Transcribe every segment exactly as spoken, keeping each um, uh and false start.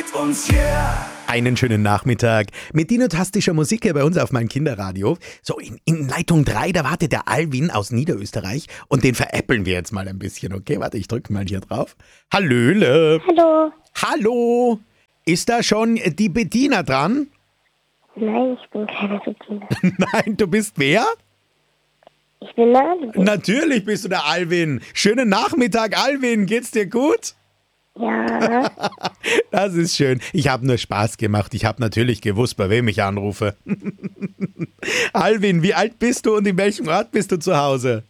mit uns, yeah! Einen schönen Nachmittag mit dinotastischer Musik hier bei uns auf meinem Kinderradio. So, in, in Leitung drei, da wartet der Alvin aus Niederösterreich und den veräppeln wir jetzt mal ein bisschen, okay? Warte, ich drücke mal hier drauf. Hallöle. Hallo. Hallo. Ist da schon die Bettina dran? Nein, ich bin keine Bettina. Nein, du bist wer? Ich bin der Alvin. Natürlich bist du der Alvin. Schönen Nachmittag, Alvin. Geht's dir gut? Ja. Das ist schön. Ich habe nur Spaß gemacht. Ich habe natürlich gewusst, bei wem ich anrufe. Alvin, wie alt bist du und in welchem Ort bist du zu Hause?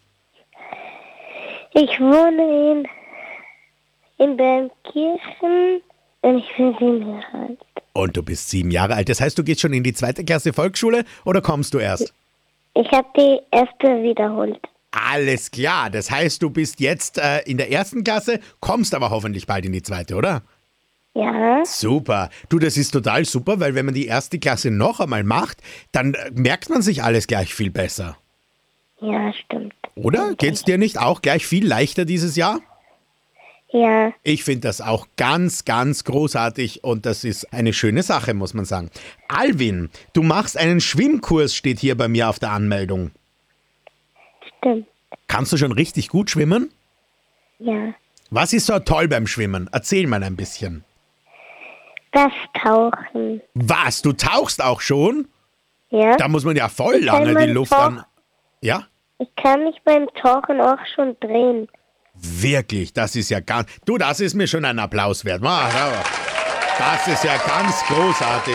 Ich wohne in, in Bernkirchen und ich bin sieben Jahre alt. Und du bist sieben Jahre alt. Das heißt, du gehst schon in die zweite Klasse Volksschule oder kommst du erst? Ich habe die erste wiederholt. Alles klar. Das heißt, du bist jetzt äh, in der ersten Klasse, kommst aber hoffentlich bald in die zweite, oder? Ja. Super. Du, das ist total super, weil wenn man die erste Klasse noch einmal macht, dann äh, merkt man sich alles gleich viel besser. Ja, stimmt. Oder? Geht's dir nicht auch gleich viel leichter dieses Jahr? Ja. Ich finde das auch ganz, ganz großartig und das ist eine schöne Sache, muss man sagen. Alvin, du machst einen Schwimmkurs, steht hier bei mir auf der Anmeldung. Stimmt. Kannst du schon richtig gut schwimmen? Ja. Was ist so toll beim Schwimmen? Erzähl mal ein bisschen. Das Tauchen. Was, du tauchst auch schon? Ja. Da muss man ja voll Ich kann lange die beim Luft Tauch- an... Ja? Ich kann mich beim Tauchen auch schon drehen. Wirklich, das ist ja ganz... Du, das ist mir schon ein Applaus wert. Das ist ja ganz großartig.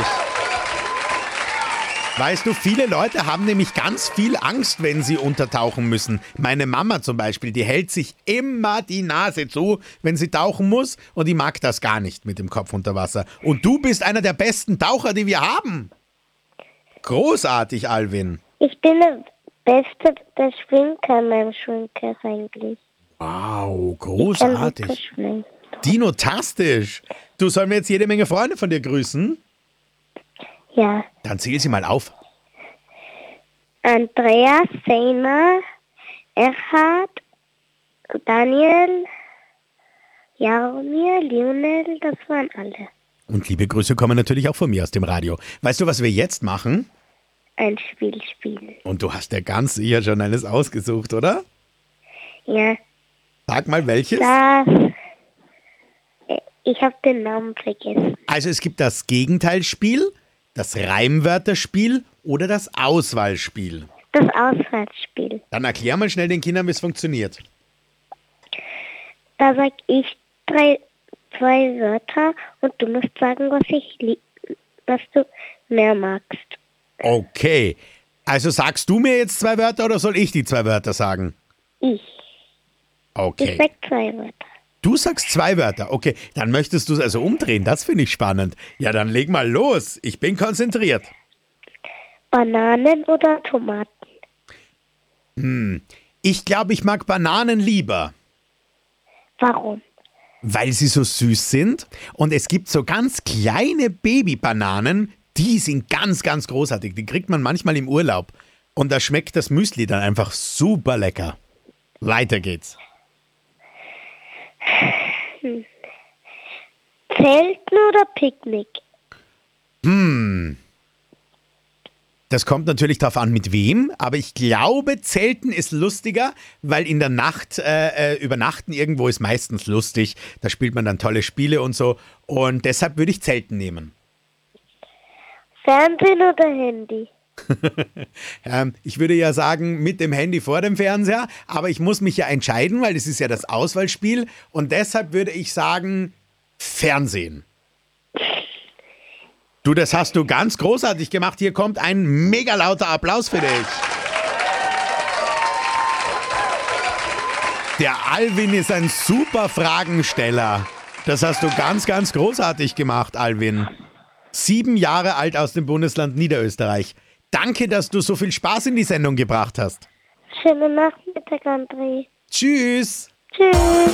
Weißt du, viele Leute haben nämlich ganz viel Angst, wenn sie untertauchen müssen. Meine Mama zum Beispiel, die hält sich immer die Nase zu, wenn sie tauchen muss. Und die mag das gar nicht mit dem Kopf unter Wasser. Und du bist einer der besten Taucher, die wir haben. Großartig, Alvin. Ich bin der Beste, der schwimmen kann beim Schwimmkurs eigentlich. Wow, Ich kann großartig. wirklich schwimmen. Dinotastisch. Du, sollen wir jetzt jede Menge Freunde von dir grüßen? Ja. Dann zähl sie mal auf. Andreas, Seina, Erhard, Daniel, Jaromir, Lionel, das waren alle. Und liebe Grüße kommen natürlich auch von mir aus dem Radio. Weißt du, was wir jetzt machen? Ein Spiel spielen. Und du hast ja ganz sicher schon eines ausgesucht, oder? Ja. Sag mal, welches? Das. äh, Ich habe den Namen vergessen. Also es gibt das Gegenteilspiel, das Reimwörterspiel oder das Auswahlspiel. Das Auswärtsspiel. Dann erklär mal schnell den Kindern, wie es funktioniert. Da sag ich drei, zwei Wörter und du musst sagen, was ich lieb, was du mehr magst. Okay. Also sagst du mir jetzt zwei Wörter oder soll ich die zwei Wörter sagen? Ich. Ich Okay. sag zwei Wörter. Du sagst zwei Wörter. Okay, dann möchtest du es also umdrehen. Das finde ich spannend. Ja, dann leg mal los. Ich bin konzentriert. Bananen oder Tomaten? Ich glaube, ich mag Bananen lieber, Warum? weil sie so süß sind. Und es gibt so ganz kleine Babybananen, die sind ganz, ganz großartig. Die kriegt man manchmal im Urlaub. Und da schmeckt das Müsli dann einfach super lecker. Weiter geht's. Zelten oder Picknick? Das kommt natürlich darauf an, mit wem, aber ich glaube, Zelten ist lustiger, weil in der Nacht äh, äh, übernachten irgendwo ist meistens lustig. Da spielt man dann tolle Spiele und so. Und deshalb würde ich Zelten nehmen. Fernsehen oder Handy? Ähm, ich würde ja sagen, mit dem Handy vor dem Fernseher, aber ich muss mich ja entscheiden, weil das ist ja das Auswahlspiel. Und deshalb würde ich sagen, Fernsehen. Du, das hast du ganz großartig gemacht. Hier kommt ein mega lauter Applaus für dich. Der Alvin ist ein super Fragensteller. Das hast du ganz, ganz großartig gemacht, Alvin. Sieben Jahre alt aus dem Bundesland Niederösterreich. Danke, dass du so viel Spaß in die Sendung gebracht hast. Schönen Nachmittag, André. Tschüss. Tschüss.